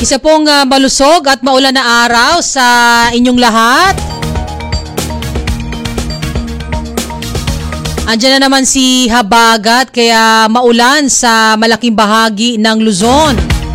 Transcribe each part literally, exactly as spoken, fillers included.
Isa pong uh, malusog at maulan na araw sa inyong lahat. Andiyan na naman si habagat kaya maulan sa malaking bahagi ng Luzon.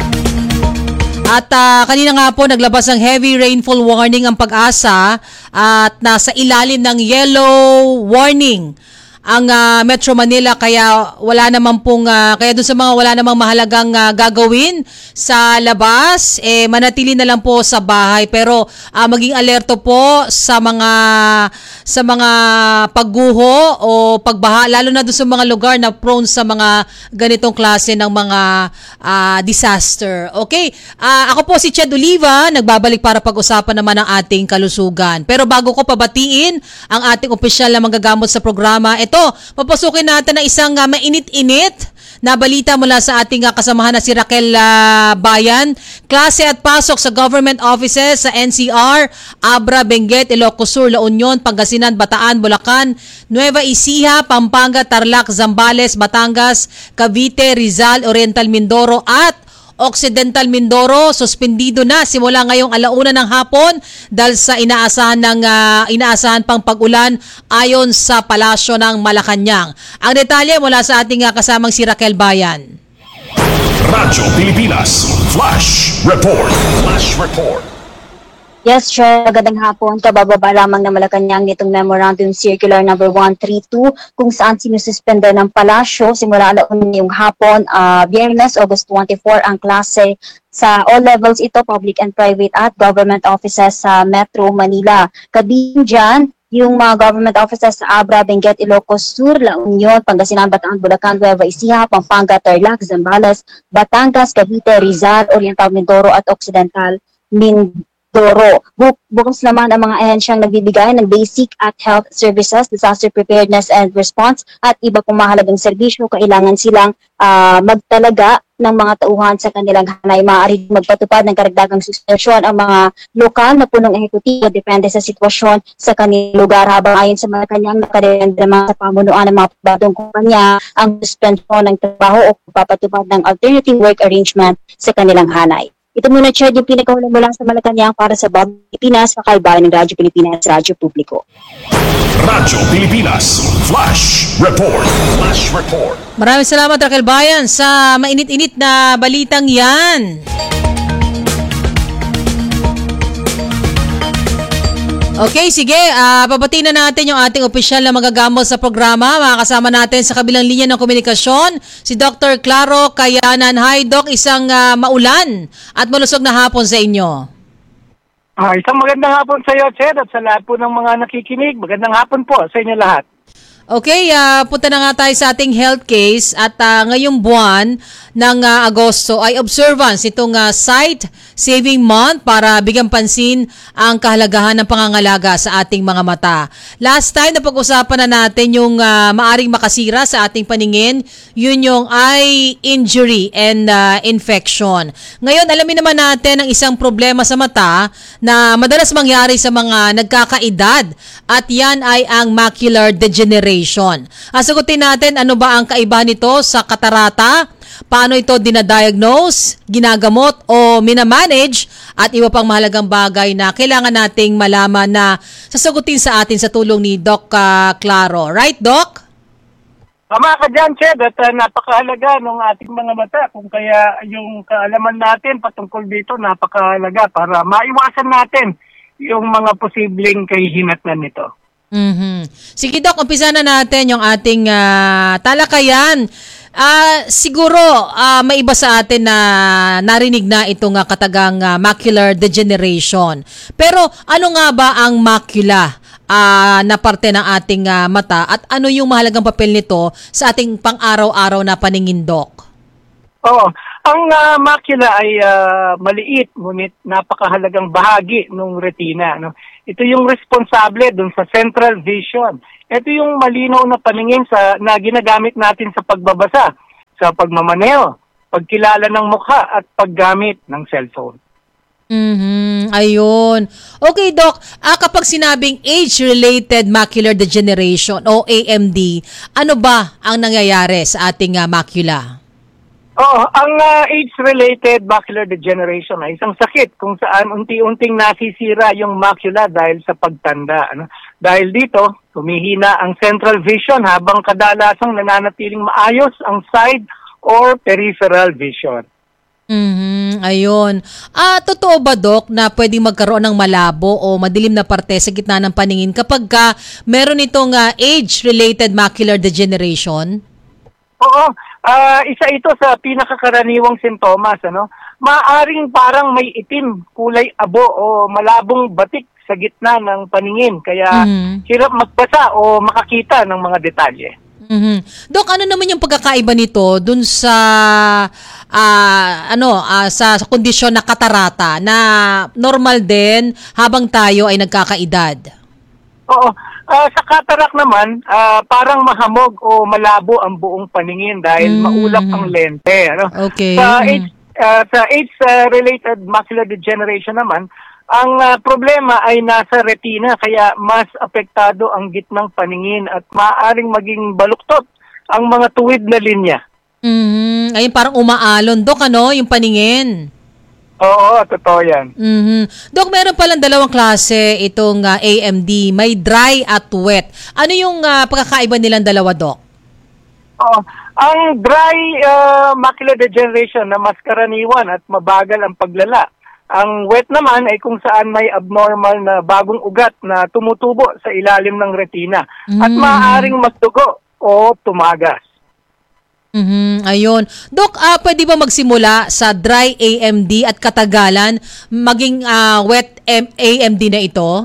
At uh, kanina nga po naglabas ng heavy rainfall warning ang Pag-asa at nasa ilalim ng yellow warning ang uh, Metro Manila kaya wala naman pong uh, kaya doon sa mga wala namang mahalagang uh, gagawin sa labas eh manatili na lang po sa bahay pero uh, maging alerto po sa mga sa mga pagguho o pagbaha lalo na doon sa mga lugar na prone sa mga ganitong klase ng mga uh, disaster. Okay, uh, ako po si Ched Oliva, nagbabalik para pag-usapan naman ang ating kalusugan. Pero bago ko pabatiin ang ating opisyal na manggagamot sa programa, ito Ito, papasukin natin ang isang uh, mainit-init na balita mula sa ating uh, kasamahan na si Raquel uh, Bayan. Klase at pasok sa government offices sa N C R, Abra, Benguet, Ilocos Sur, La Union, Pangasinan, Bataan, Bulacan, Nueva Ecija, Pampanga, Tarlac, Zambales, Batangas, Cavite, Rizal, Oriental Mindoro at Occidental Mindoro. Suspendido na simula ngayong alauna ng hapon dahil sa inaasahan ng uh, inaasahan pang pag-ulan ayon sa Palasyo ng Malacanang. Ang detalye mula sa ating uh, kasamang si Raquel Bayan. Radyo Pilipinas Flash Report. Flash Report. Yes, sure. Magandang hapon. Kabababa lamang na Malacanang nitong Memorandum Circular number one thirty-two kung saan sinususpenda ng palasyo simula alauna yung hapon, uh, Biyernes, August twenty-fourth, ang klase sa all levels ito, public and private at government offices sa Metro Manila. Kabilang dyan, yung mga government offices sa Abra, Benguet, Ilocos Sur, La Union, Pangasinan, Bataan, Bulacan, Nueva Ecija, Pampanga, Tarlac, Zambales, Batangas, Cavite, Rizal, Oriental Mindoro at Occidental Mindoro. Doro. Buk bukas naman ang mga ahensyang nagbibigay ng basic at health services, disaster preparedness and response at iba pong mahalagang serbisyo. Kailangan silang uh, magtalaga ng mga tauhan sa kanilang hanay. Maaari magpatupad ng karagdagang suspensyon ang mga lokal na punong ehekutibo depende sa sitwasyon sa kanilang lugar. Habang ayon sa mga kanyang nakarenda naman sa pamunuan ng mga pribadong kumpanya ang suspensyon ng trabaho o pagpapatupad ng alternative work arrangement sa kanilang hanay. Ito muna, Chad, yung pinakahulang mula sa Malacanang para sa Bagong Pilipinas, kakalbayan ng Radyo Pilipinas, Radyo Publiko. Radyo Pilipinas Flash Report. Flash Report. Maraming salamat, Raquel Bayan, sa mainit-init na balitang yan. Okay, sige. Uh, pabatiin na natin yung ating opisyal na magagamot sa programa. Makakasama natin sa kabilang linya ng komunikasyon si Doctor Claro Kayanan. Hi, Doc. Isang uh, maulan at malusog na hapon sa inyo. Ah, isang magandang hapon sa iyo, Ched, at sa lahat po ng mga nakikinig. Magandang hapon po sa inyo lahat. Okay, uh, punta na nga tayo sa ating health case at uh, ngayong buwan ng uh, Agosto ay observance itong uh, Sight Saving Month para bigyan pansin ang kahalagahan ng pangangalaga sa ating mga mata. Last time na pag-usapan na natin yung uh, maaring makasira sa ating paningin, yun yung eye injury and uh, infection. Ngayon, alamin naman natin ang isang problema sa mata na madalas mangyari sa mga nagkakaedad at yan ay ang macular degeneration. Sagutin natin ano ba ang kaiba nito sa katarata, paano ito dinadiagnose, ginagamot o minamanage at iba pang mahalagang bagay na kailangan nating malaman na sasagutin sa atin sa tulong ni Doc uh, Claro. Right, Doc? Tama ka dyan, Ched, at uh, napakahalaga ng ating mga mata. Kung kaya yung kaalaman natin patungkol dito, napakahalaga para maiwasan natin yung mga posibleng kahihinatnan nito. Mm-hmm. Sige, Doc, umpisa na natin yung ating uh, talakayan. Uh, siguro, uh, may iba sa atin na narinig na itong uh, katagang uh, macular degeneration. Pero ano nga ba ang macula uh, na parte ng ating uh, mata at ano yung mahalagang papel nito sa ating pang-araw-araw na paningin, Doc? Oo. Ang uh, macula ay uh, maliit, ngunit napakahalagang bahagi ng retina. No? Ito yung responsable dun sa central vision. Ito yung malinaw na paningin sa, na ginagamit natin sa pagbabasa, sa pagmamaneho, pagkilala ng mukha at paggamit ng cellphone. Mm-hmm. Ayun. Okay, Doc. Ah, kapag sinabing age-related macular degeneration o A M D, ano ba ang nangyayari sa ating uh, macula? Oo, ang uh, age-related macular degeneration ay isang sakit kung saan unti-unting nasisira yung macula dahil sa pagtanda. Ano? Dahil dito, humihina ang central vision habang kadalasang nananatiling maayos ang side or peripheral vision. Mhm, ayun. Ah, totoo ba, Doc, na pwedeng magkaroon ng malabo o madilim na parte sa gitna ng paningin kapag ka meron itong uh, age-related macular degeneration? Oo, uh, isa ito sa pinakakaraniwang sintomas, ano? Maaring parang may itim, kulay abo o malabong batik sa gitna ng paningin, kaya Mhm. hirap magbasa o makakita ng mga detalye. Mhm. Doc, ano naman yung pagkakaiba nito dun sa ah, ano ah, sa, sa kondisyon na katarata na normal din habang tayo ay nagkakaedad? Oo, ah, sa cataract naman, ah, parang mahamog o malabo ang buong paningin dahil Mm. maulap ang lente. Ano? Okay. Sa Mm. age, ah, sa age-related macular degeneration naman, ang ah, problema ay nasa retina kaya mas apektado ang gitnang paningin at maaaring maging baluktot ang mga tuwid na linya. Mhm. Ayun, parang umaalon, Doc, ano, yung paningin. Oo, totoo yan. Mhm. Doc, meron palang dalawang klase itong ah, A M D. May dry at wet. Ano yung ah, pagkakaiba nilang dalawa, Doc? Oo. Ang dry ah, macular degeneration na mas karaniwan at mabagal ang paglala. Ang wet naman ay kung saan may abnormal na bagong ugat na tumutubo sa ilalim ng retina at Mm. maaaring magdugo o tumagas. Mhm, ayun. Doc, ah, pwede ba magsimula sa dry A M D at katagalan maging ah, wet M- A M D na ito?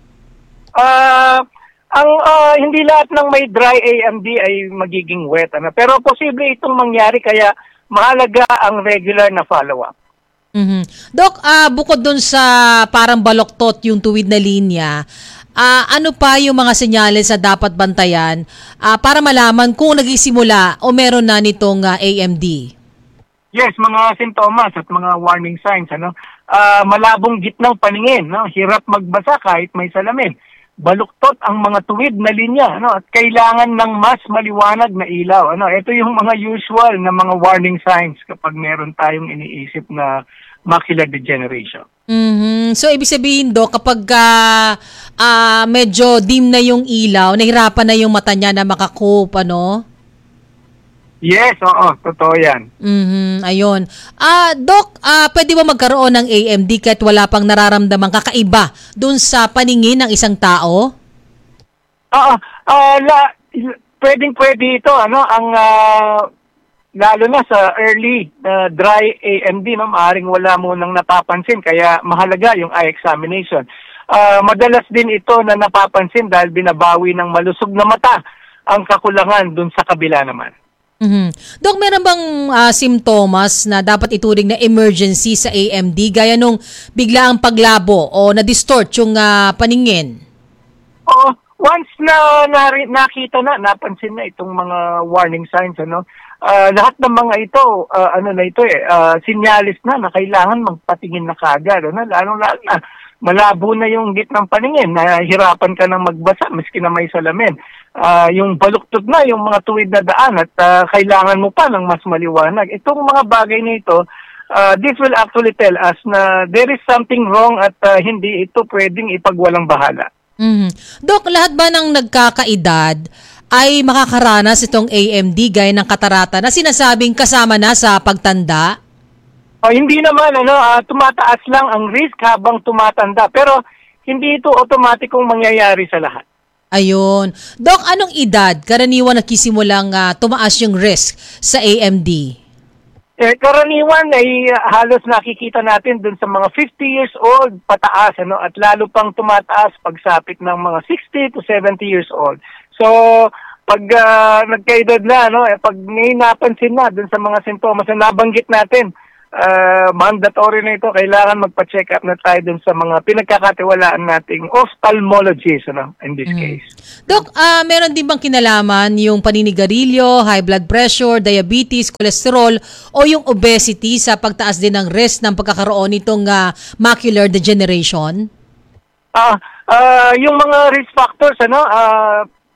Ah, ang ah, hindi lahat ng may dry A M D ay magiging wet, ano? Pero posible itong mangyari kaya mahalaga ang regular na follow-up. Mhm. Doc, ah, bukod dun sa parang baloktot yung tuwid na linya, ah, ano pa yung mga senyales na dapat bantayan ah, para malaman kung nagsisimula o meron na nitong ah, A M D? Yes, mga sintomas at mga warning signs, ano? Ah, malabong gitnang paningin, no? Hirap magbasa kahit may salamin. Baluktot ang mga tuwid na linya, ano? At kailangan ng mas maliwanag na ilaw, ano? Ito yung mga usual na mga warning signs kapag meron tayong iniisip na macular degeneration. Mhm. So, ibig sabihin, Doc, kapag ah, ah, medyo dim na yung ilaw, nahirapan na yung mata niya na makakope, ano? Yes, oo, totoo yan. Mhm, ayun. Ah, Doc, ah, pwede ba magkaroon ng A M D kahit wala pang nararamdamang kakaiba dun sa paningin ng isang tao? Oo, ah, la, pwedeng pwede ito, ano, ang ah, lalo na sa early na dry A M D, no, maaaring wala mo nang napapansin, kaya mahalaga yung eye examination. Ah, madalas din ito na napapansin dahil binabawi ng malusog na mata ang kakulangan dun sa kabila naman. Mhm. Doc, meron bang ah, simptomas na dapat ituring na emergency sa A M D gaya nung biglaang paglabo o na-distort yung ah, paningin? Oo, once na nari, nakita na, napansin na itong mga warning signs, ano, ah, lahat ng mga ito, ah, ano na ito eh, ah, sinyalis na na kailangan magpatingin na kagad, ano, lalo-lalo na malabo na yung gitnang paningin, nahihirapan ka nang magbasa maski na may salamin. Ah, yung baluktot na yung mga tuwid na daan at ah, kailangan mo pa ng mas maliwanag. Itong mga bagay na ito, ah, this will actually tell us na there is something wrong at ah, hindi ito pwedeng ipagwalang bahala. Mhm. Doc, lahat ba ng nagkakaedad ay makakaranas itong A M D gaya ng katarata na sinasabing kasama na sa pagtanda? Oh, hindi naman, ano, ah, tumataas lang ang risk habang tumatanda, pero hindi ito otomatikong mangyayari sa lahat. Ayun. Doc, anong edad karaniwan nakisimulang ah, tumaas yung risk sa A M D? Eh, karaniwan ay ah, halos nakikita natin dun sa mga fifty years old pataas, ano, at lalo pang tumataas pagsapit ng mga sixty to seventy years old. So, pag ah, nagkaedad na, ano, eh, pag may napansin na dun sa mga sintomas na nabanggit natin, uh, mandatory na ito, kailangan magpa-check up na tayo dun sa mga pinagkakatiwalaan nating ophthalmologist, ano, in this Mhm. case. Doc, ah, meron din bang kinalaman yung paninigarilyo, high blood pressure, diabetes, cholesterol o yung obesity sa pagtaas din ng risk ng pagkakaroon nitong ah, macular degeneration? Ah, ah, yung mga risk factors, ano, ah,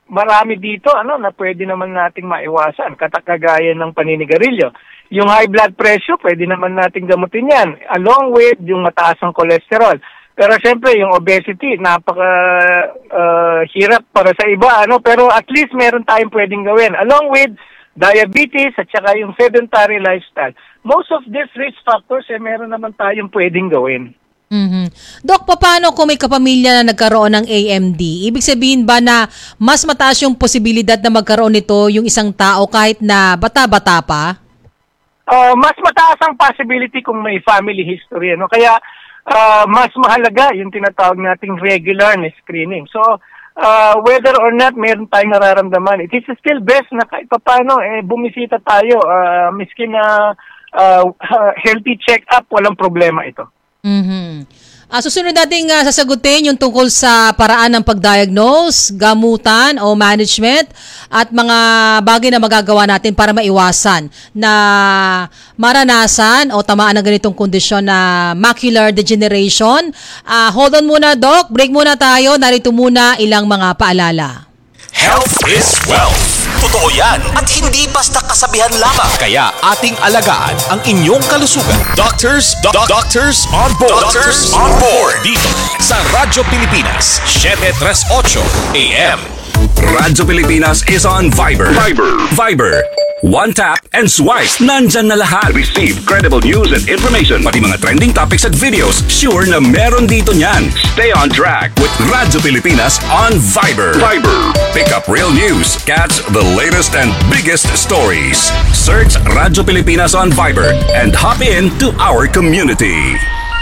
marami dito ano na pwede naman nating maiwasan, katakagaya ng paninigarilyo. Yung high blood pressure, pwede naman nating gamutin yan, along with yung mataas ang cholesterol. Pero syempre, yung obesity, napaka uh, hirap para sa iba, ano? Pero at least meron tayong pwedeng gawin. Along with diabetes at saka yung sedentary lifestyle. Most of these risk factors, eh, meron naman tayong pwedeng gawin. Mhm. Dok, paano kung may kapamilya na nagkaroon ng A M D? Ibig sabihin ba na mas mataas yung posibilidad na magkaroon nito yung isang tao kahit na bata-bata pa? Uh, mas mataas ang possibility kung may family history, ano? Kaya uh, mas mahalaga yung tinatawag nating regular na screening. So, uh, whether or not meron tayong nararamdaman, it is still best na kahit paano eh, bumisita tayo, uh, miskin na uh, uh, healthy check-up, walang problema ito. Mhm. Ah, susunod nating uh, sasagutin yung tungkol sa paraan ng pag-diagnose, gamutan o management at mga bagay na magagawa natin para maiwasan na maranasan o tamaan ng ganitong kondisyon na macular degeneration. Ah, hold on muna, Doc. Break muna tayo. Narito muna ilang mga paalala. Health is wealth. Totoo yan at hindi basta kasabihan lamang. Kaya ating alagaan ang inyong kalusugan. Doctors, do- do- doctors on board. Doctors on board. Dito sa Radyo Pilipinas, seven thirty-eight A M. Radyo Pilipinas is on Viber. Viber. Viber. One tap and swipe. Nandyan na lahat. Receive credible news and information. Pati mga trending topics at videos. Sure na meron dito niyan. Stay on track with Radyo Pilipinas on Viber. Viber. Pick up real news. Catch the latest and biggest stories. Search Radyo Pilipinas on Viber and hop in to our community.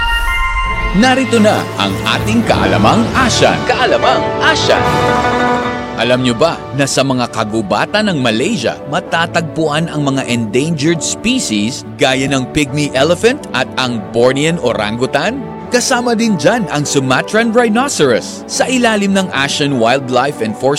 Narito na ang ating kaalamang Asyan. Kaalamang Asyan. Alam nyo ba na sa mga kagubatan ng Malaysia, matatagpuan ang mga endangered species gaya ng pygmy elephant at ang Bornean orangutan? Kasama din dyan ang Sumatran rhinoceros. Sa ilalim ng Asian Wildlife Enforcement